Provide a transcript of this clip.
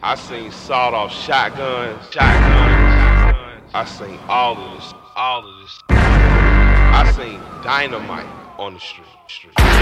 I seen sawed off shotguns. I seen all of this. I seen dynamite on the street.